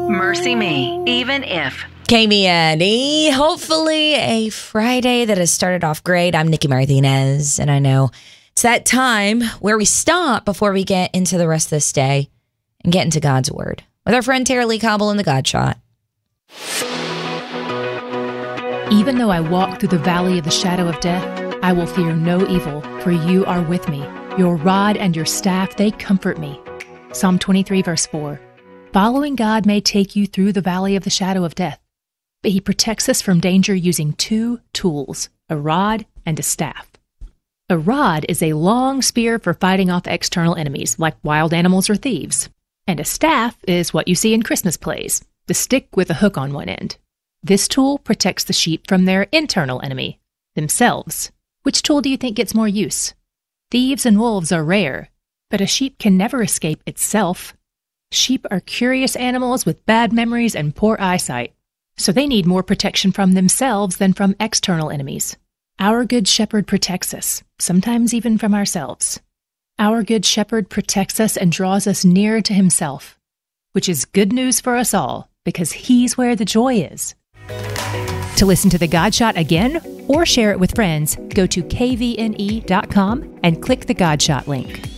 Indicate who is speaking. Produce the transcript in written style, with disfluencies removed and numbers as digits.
Speaker 1: Mercy Me, even if.
Speaker 2: Kami and E. Hopefully a Friday that has started off great. I'm Nikki Martinez, and I know it's that time where we stop before we get into the rest of this day and get into God's Word with our friend Tara Lee Cobble in the God Shot.
Speaker 3: Even though I walk through the valley of the shadow of death, I will fear no evil, for you are with me. Your rod and your staff, they comfort me. Psalm 23, verse 4. Following God may take you through the valley of the shadow of death, but he protects us from danger using two tools, a rod and a staff. A rod is a long spear for fighting off external enemies, like wild animals or thieves. And a staff is what you see in Christmas plays, the stick with a hook on one end. This tool protects the sheep from their internal enemy, themselves. Which tool do you think gets more use? Thieves and wolves are rare, but a sheep can never escape itself. Sheep are curious animals with bad memories and poor eyesight, so they need more protection from themselves than from external enemies. Our Good Shepherd protects us, sometimes even from ourselves. Our Good Shepherd protects us and draws us nearer to himself, which is good news for us all, because he's where the joy is. To listen to the God Shot again or share it with friends, go to kvne.com and click the God Shot link.